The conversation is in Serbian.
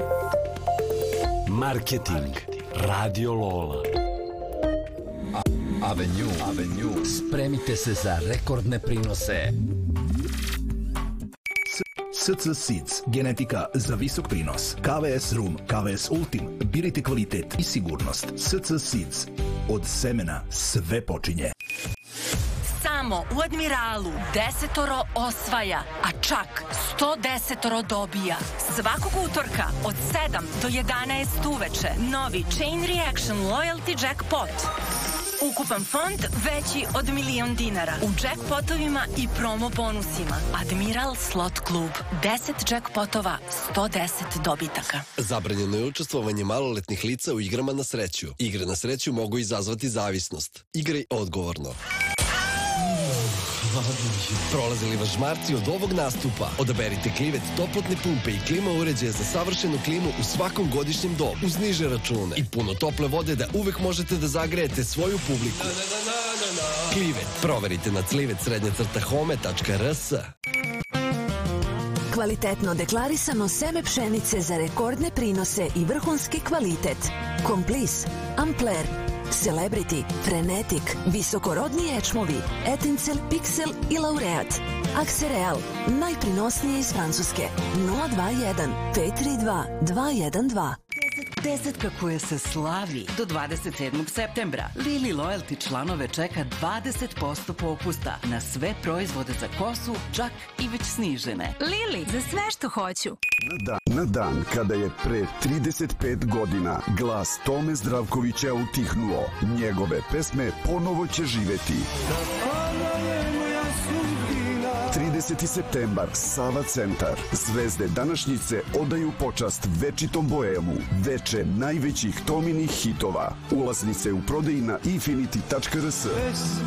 Marketing. Radio Lola. Avenue. Spremite se za rekordne prinose. SC Seeds, genetika za visok prinos. KVS Rum, KVS Ultim, birajte kvalitet i sigurnost. SC Seeds, od semena sve počinje. Samo u Admiralu 10 osvaja, a čak 110 dobija. Svakog utorka od 7 do 11 uveče novi Chain Reaction Loyalty Jackpot. Ukupan fond veći od $1.000.000 u jackpotovima i promo bonusima. Admiral Slot Klub. 10 jackpotova, 110 dobitaka. Zabranjeno je učestvovanje maloletnih lica u igrama na sreću. Igre na sreću mogu izazvati zavisnost. Igraj odgovorno. Prolazili vas žmarci od ovog nastupa? Odaberite Klivet toplotne pumpe i klima uređaje za savršenu klimu u svakom godišnjem dobu uz niže račune i puno tople vode da uvek možete da zagrejete svoju publiku. Klivet. Proverite na clivet_home.rs. Kvalitetno deklarisano seme pšenice za rekordne prinose i vrhunski kvalitet. Komplis, Ampler, Celebrity, Frenetic, visokorodni ječmovi, Etincel, Pixel i Laureat. Aksereal, najprinosnije iz Francuske. 021 532 212. Desetka koja se slavi do 27. septembra. Lili Loyalty članove čeka 20% popusta na sve proizvode za kosu, čak i već snižene. Lili, za sve što hoću. Na dan kada je pre 35 godina glas Tome Zdravkovića utihnuo, njegove pesme ponovo će živeti. 30. septembar, Sava centar. Zvezde današnjice odaju počast večitom boemu, veče najvećih Tominih hitova. Ulaznice u prodaji na infinity.rs.